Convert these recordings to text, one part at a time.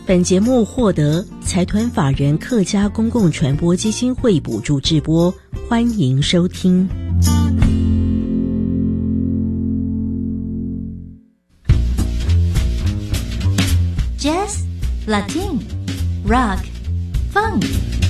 本节目获得财团法人客家公共传播基金会补助制播，欢迎收听。 Jazz, Latin, Rock, Funk,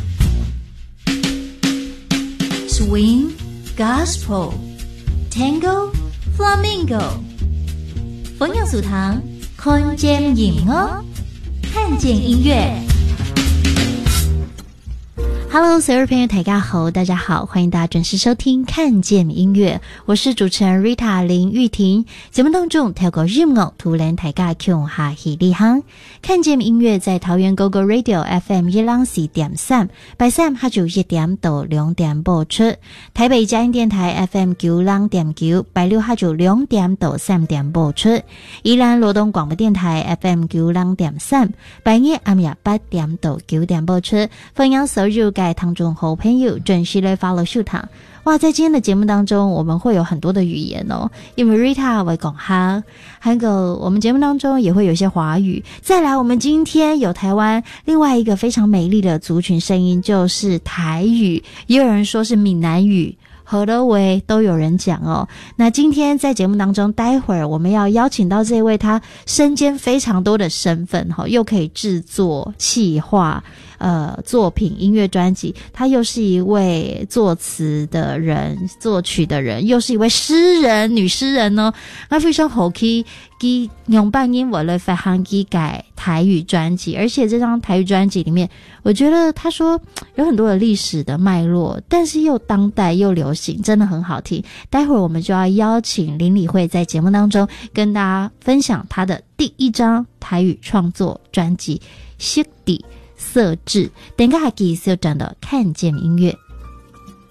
Swing, Gospel, Tango, Flamingo 风扬俗堂看见音乐，看见音乐。Hello， 所有朋友大家好，大家好，欢迎大家准时收听看见音乐，我是主持人 Rita 林玉婷。节目当中透过音乐突然大家共下喜利行，看见音乐在桃园 GoGo Radio FM 104.3，拜三下晝1點到2點播出；台北佳音電台 FM 90.9，拜六下晝2點到3點播出；宜蘭羅東廣播電台 FM 90.3，拜日暗夜8點到9點播出。歡迎所有在聽眾好朋友準時來 follow 收聽。哇，在今天的節目當中，我們會有很多的語言哦，因為 Rita 會講哈，還有我們節目當中也會有一些華語。再來，我們今天有台灣另外一個非常美麗的族群聲音，就是台語，也有人說是閩南語。何德維都有人講哦。那今天在節目當中，待會兒我們要邀請到這位他身兼非常多的身份，又可以製作企劃作品音樂專輯，他又是一位作詞的人，作曲的人，又是一位詩人，女詩人哦。他非常好奇用半英文來發行改台語專輯，而且這張台語專輯裡面，我覺得他說有很多的歷史的脈絡，但是又當代又流行，真的很好聽。待會兒我們就要邀請林理惠在節目當中跟大家分享他的第一張台語創作專輯《色底色質》，等下繼續講到看見音樂。